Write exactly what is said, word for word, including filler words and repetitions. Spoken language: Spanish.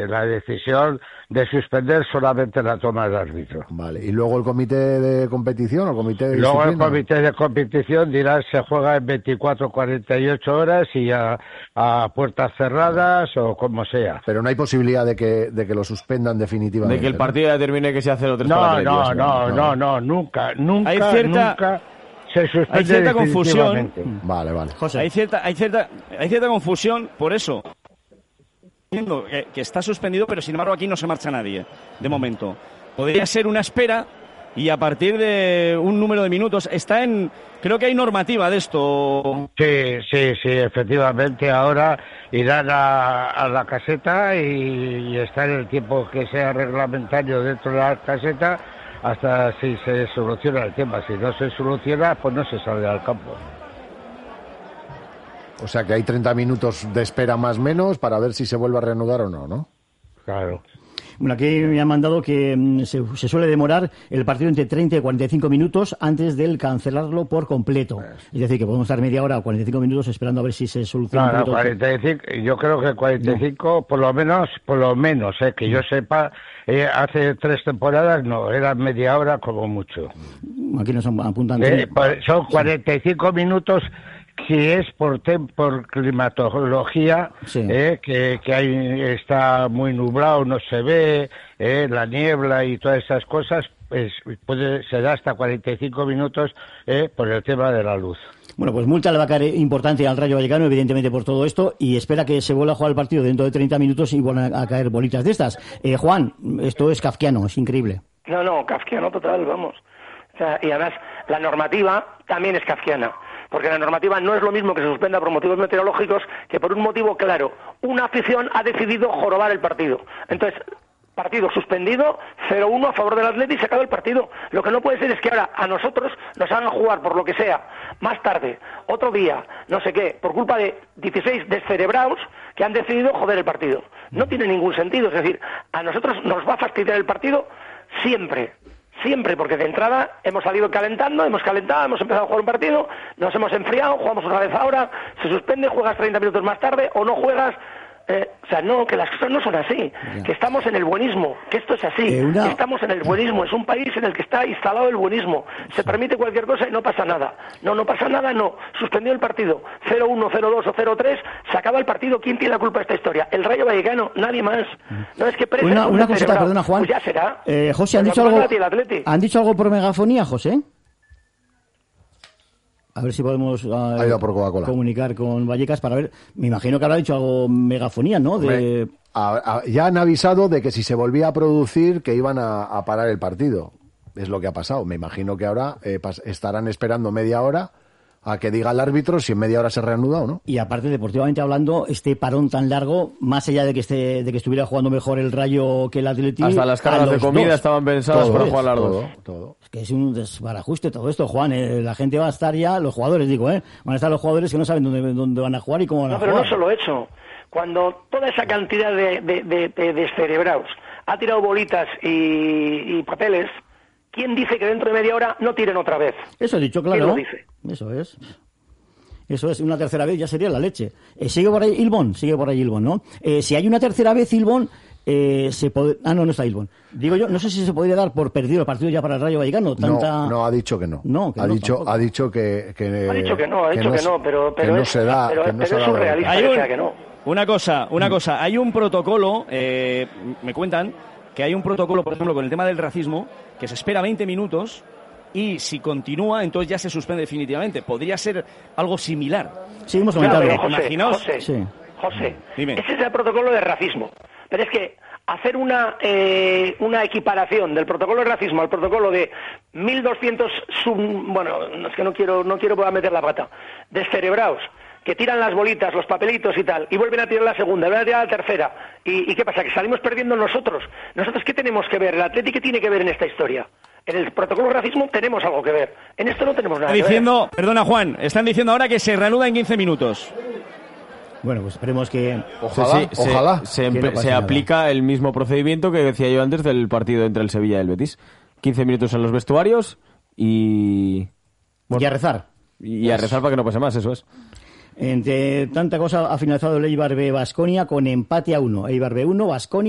la decisión de suspender solamente la toma del árbitro. Vale, y luego el comité de competición o el comité de Luego disciplina. el comité de competición dirá se juega en veinticuatro o cuarenta y ocho horas y a, a puertas cerradas o como sea. Pero no hay posibilidad de que, de que lo suspendan definitivamente. De que el partido ¿no? determine que sea cero tres No, para el no, Atlético, no, no, no, nunca, nunca, Hay cierta- nunca se suspende hay cierta confusión. definitivamente. Vale, vale. José. Hay cierta, hay cierta, hay cierta confusión por eso. Entiendo que, que está suspendido, pero sin embargo aquí no se marcha nadie, de momento. Podría ser una espera y a partir de un número de minutos está en, creo que hay normativa de esto. Sí, sí, sí, efectivamente ahora irán a, a la caseta y, y está en el tiempo que sea reglamentario dentro de la caseta hasta si se soluciona el tema. Si no se soluciona, pues no se sale al campo. O sea que hay treinta minutos de espera más o menos para ver si se vuelve a reanudar o no, ¿no? Claro. Bueno, aquí me han mandado que mm, se, se suele demorar el partido entre treinta y cuarenta y cinco minutos antes del cancelarlo por completo. Es decir, que podemos estar media hora o cuarenta y cinco minutos esperando a ver si se soluciona. No, un no, poquito. cuarenta y cinco, yo creo que cuarenta y cinco, por lo menos, por lo menos, eh, que yo sepa, eh, hace tres temporadas no, era media hora como mucho. Aquí nos apuntan. Eh, pues son cuarenta y cinco minutos si es por tem- por climatología, Sí. eh, que, que hay, está muy nublado, no se ve, eh, la niebla y todas esas cosas, pues puede se da hasta cuarenta y cinco minutos eh, por el tema de la luz. Bueno, pues multa le va a caer importante al Rayo Vallecano, evidentemente, por todo esto, y espera que se vuelva a jugar el partido dentro de treinta minutos y vuelvan a, a caer bolitas de estas. Eh, Juan, esto es kafkiano, es increíble. No, no, kafkiano total, vamos. O sea, y además, la normativa también es kafkiana, porque la normativa no es lo mismo que se suspenda por motivos meteorológicos que por un motivo claro. Una afición ha decidido jorobar el partido. Entonces, partido suspendido, cero uno a favor del Atleti y se acaba el partido. Lo que no puede ser es que ahora a nosotros nos hagan jugar por lo que sea, más tarde, otro día, no sé qué, por culpa de dieciséis descerebrados que han decidido joder el partido. No tiene ningún sentido, es decir, a nosotros nos va a fastidiar el partido siempre. Siempre, porque de entrada hemos salido calentando, hemos calentado, hemos empezado a jugar un partido, nos hemos enfriado, jugamos una vez ahora, se suspende, juegas treinta minutos más tarde o no juegas. Eh, o sea, no, que las cosas no son así, yeah. Que estamos en el buenismo, que esto es así, eh, una... que estamos en el buenismo, es un país en el que está instalado el buenismo, se permite cualquier cosa y no pasa nada, no, no pasa nada, no, suspendió el partido, cero uno, cero dos o cero tres, se acaba el partido, ¿quién tiene la culpa de esta historia? El Rayo Vallecano, nadie más, no es que presen, Una, una cosita, perdona Juan, pues ya será. eh, José, ¿han dicho, algo, ¿han dicho algo por megafonía, José? A ver si podemos uh, por comunicar con Vallecas para ver. Me imagino que habrá dicho algo megafonía, ¿no? De... A, a, ya han avisado de que si se volvía a producir que iban a, a parar el partido. Es lo que ha pasado. Me imagino que ahora eh, pas, estarán esperando media hora a que diga el árbitro si en media hora se reanuda o no. Y aparte, deportivamente hablando, este parón tan largo, más allá de que esté, de que estuviera jugando mejor el Rayo que el Atlético, hasta las cargas de comida dos estaban pensadas todo para es, jugar las todo, dos. Todo. Es que es un desbarajuste todo esto, Juan. Eh, la gente va a estar ya, los jugadores, digo, eh, van a estar los jugadores que no saben dónde, dónde van a jugar y cómo van a no, pero jugar. No, pero no solo eso. Cuando toda esa cantidad de, de, de, de descerebrados ha tirado bolitas y, y papeles, ¿quién dice que dentro de media hora no tiren otra vez? Eso he dicho, claro. ¿Quién lo dice? Eso es. Eso es, una tercera vez ya sería la leche. Eh, sigue por ahí Ilbón, sigue por ahí Ilbón, ¿no? Eh, si hay una tercera vez, Ilbón, eh, se pod... ah, no, no está Ilbón. Digo yo, no sé si se podría dar por perdido el partido ya para el Rayo Vallecano. Tanta... No, no, ha dicho que no. No, que ha no, dicho, tampoco. ha dicho que, que ha dicho que no, ha dicho que no, que no pero, pero que no es, se da, pero, que no pero se es da surrealista hay que un, sea que no. Una cosa, una cosa, hay un protocolo, eh, me cuentan que hay un protocolo, por ejemplo, con el tema del racismo, que se espera veinte minutos. Y si continúa, entonces ya se suspende definitivamente. Podría ser algo similar. Sí, hemos comentado. Claro, José, Imaginaos. José, sí. José, Dime. ese es el protocolo de racismo. Pero es que hacer una eh, una equiparación del protocolo de racismo al protocolo de mil doscientos sub, bueno, es que no quiero no quiero meter la pata, descerebrados, que tiran las bolitas, los papelitos y tal, y vuelven a tirar la segunda, vuelven a tirar la tercera. ¿Y, y qué pasa? Que salimos perdiendo nosotros. ¿Nosotros qué tenemos que ver? ¿El Atlético qué tiene que ver en esta historia? En el protocolo de racismo tenemos algo que ver. En esto no tenemos nada Están diciendo, que ver. perdona Juan, están diciendo ahora que se reanuda en quince minutos. Bueno, pues esperemos que... Ojalá, sí, ojalá. Se, se, que no se nada. aplica el mismo procedimiento que decía yo antes del partido entre el Sevilla y el Betis. quince minutos en los vestuarios y... Bueno, y a rezar. Y a rezar para que no pase más, eso es. Entre tanta cosa ha finalizado el Eibar B Baskonia con empate a uno. Eibar B uno, Baskonia.